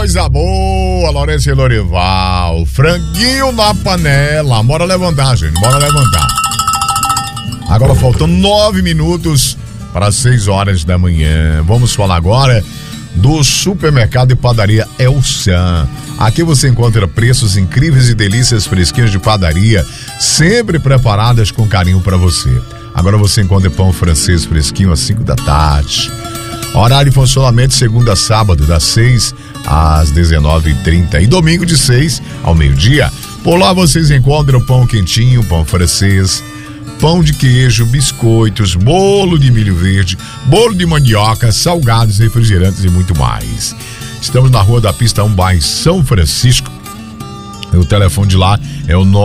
coisa boa, Lourenço e Lorival. Franguinho na panela. Bora levantar, gente, bora levantar. Agora faltam 9 minutos para 6 horas da manhã. Vamos falar agora do supermercado e padaria Elsan. Aqui você encontra preços incríveis e delícias fresquinhas de padaria, sempre preparadas com carinho para você. Agora você encontra pão francês fresquinho às 5 da tarde. Horário de funcionamento segunda a sábado, das 6 às 19h30 e domingo de 6 ao meio-dia. Por lá vocês encontram pão quentinho, pão francês, pão de queijo, biscoitos, bolo de milho verde, bolo de mandioca, salgados, refrigerantes e muito mais. Estamos na Rua da Pista 1, bairro São Francisco. O telefone de lá é o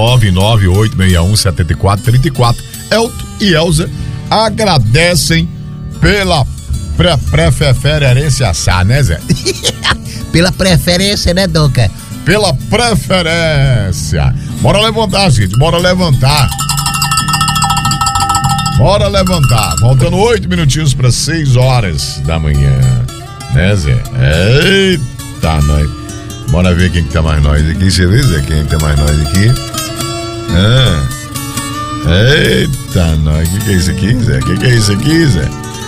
998617434. Elton e Elza agradecem pela preferência assar, né, Zé? Pela preferência, né, Doca? Pela preferência. Bora levantar, gente, bora levantar. Bora levantar. Faltando 8 minutinhos para 6 horas da manhã. Né, Zé? Eita, nós. Bora ver quem que tá mais nós aqui. Deixa eu ver, Zé, quem que tá mais nós aqui. Eita, nós. O que é isso aqui, Zé? O que é isso aqui, Zé?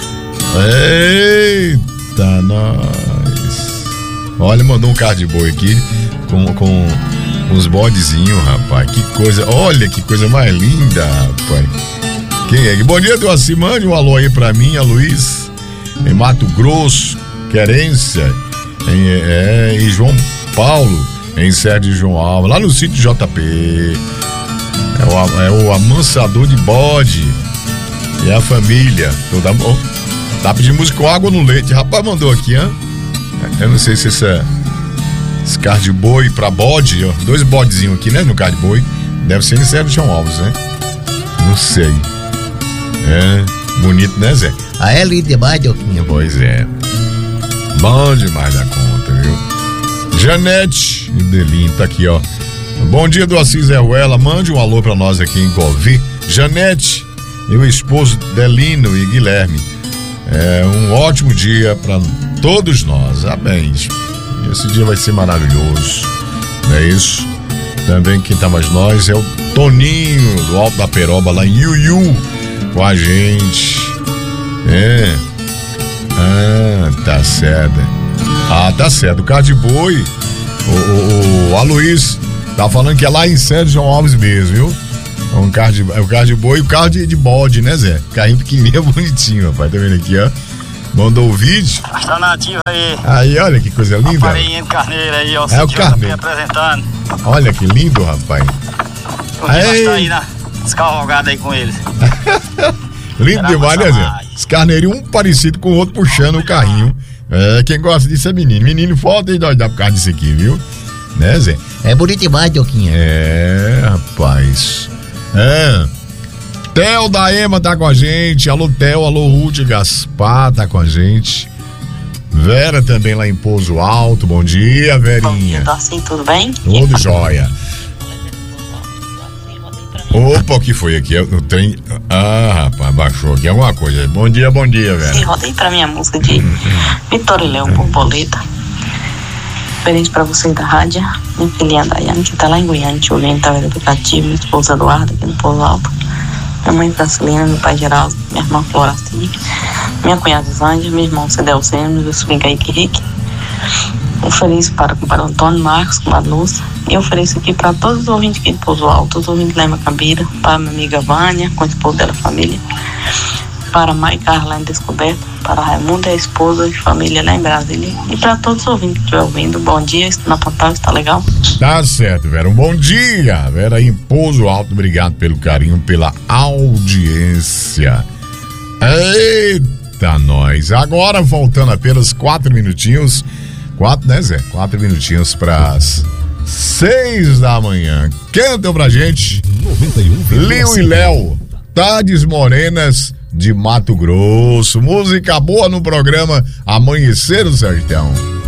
Eita, nós. Olha, mandou um carro de boi aqui com uns bodezinhos, rapaz. Que coisa, olha que coisa mais linda, rapaz. Quem é? Bom dia, Doacir, mande um alô aí pra mim, a Luiz, em Mato Grosso, Querência, em João Paulo, em Sérgio João Alves, lá no sítio JP. É o amansador de bode e a família toda. Tá pedindo música com água no leite. Rapaz, mandou aqui, hein? Eu não sei se esse carro de boi pra bode, ó, 2 bodezinhos aqui, né, no carro de boi. Deve ser em Sérgio João Alves, né? Não sei. É, bonito, né, Zé? Ah, é lindo demais, Doquinha. Pois é. Bom demais da conta, viu? Janete e Delinho, tá aqui, ó. Bom dia, Doacir Zé Ruela. Mande um alô pra nós aqui em Govi. Janete e o esposo Delino e Guilherme. É um ótimo dia pra todos nós. Amém. Esse dia vai ser maravilhoso. Não é isso? Também quem tá mais nós é o Toninho, do Alto da Peroba, lá em Iuiú, com a gente. É. Tá certo. Tá certo. O carro de boi, o Aloysio tá falando que é lá em Sérgio João Alves mesmo, viu? O carro de boi e o carro de bode, né, Zé? Carrinho pequenininho, bonitinho, rapaz. Tá vendo aqui, ó? Mandou o vídeo. Tá nativo aí. Aí, olha que coisa linda. Aparelhinho de carneiro aí, ó. É o carneiro. Apresentando. Olha que lindo, rapaz. Aí tá aí na descavalgada aí com eles. Lindo demais, né, Zé? Esse carneirinho, um parecido com o outro puxando o carrinho. É, quem gosta disso é menino. Menino, falta e nós dá por causa disso aqui, viu? Né, Zé? É bonito demais, Doquinha. É, rapaz. Theo da Ema tá com a gente. Alô, Theo, alô, Ruth Gaspar tá com a gente. Vera também lá em Pouso Alto. Bom dia, Verinha. Bom dia, Docinho, tudo bem? Tudo jóia. Opa, o que foi aqui? O trem. Rapaz, baixou aqui alguma coisa. Bom dia, Vera. Sim, rodei pra minha música de Vitória e Léo, Borboleta. Diferente pra vocês da rádio. Minha filhinha Daiane, que tá lá em Goiânia, te ouvindo, tá vendo aplicativo. Minha esposa Eduardo, aqui no Pouso Alto. Minha mãe Francilina, meu pai Geraldo, minha irmã Floraci, minha cunhada Zândia, meu irmão Cedelceno, meu sobrinho Kaique Rick. Ofereço para o Antônio Marcos, com a Lúcia. E ofereço aqui para todos os ouvintes aqui de Pouso Alto, todos os ouvintes de Lema Cambira, para minha amiga Vânia, com o esposo dela, família, para Mai Carla em Descoberta, para Raimundo e a esposa e família lá em Brasília. E para todos os ouvintes que estiver ouvindo, bom dia, estou na Pantal, está legal? Tá certo, Vera, um bom dia, Vera em Pouso Alto, obrigado pelo carinho, pela audiência. Eita, nós, agora voltando apenas 4 minutinhos, 4, né, Zé? 4 minutinhos para as 6 da manhã. Cantam pra gente 91, Lio e Léo, Tardes Morenas de Mato Grosso. Música boa no programa Amanhecer do Sertão.